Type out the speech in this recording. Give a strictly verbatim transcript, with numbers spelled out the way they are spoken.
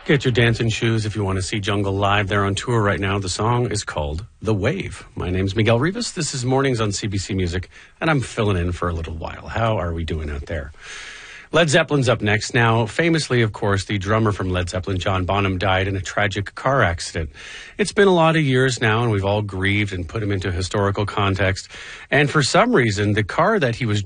Get your dancing shoes if you want to see Jungle live. They're on tour right now. The song is called The Wave. My name's Miguel Rivas. This is Mornings on C B C Music, and I'm filling in for a little while. How are we doing out there? Led Zeppelin's up next. Now, famously, of course, the drummer from Led Zeppelin, John Bonham, died in a tragic car accident. It's been a lot of years now, and we've all grieved and put him into historical context. And for some reason, the car that he was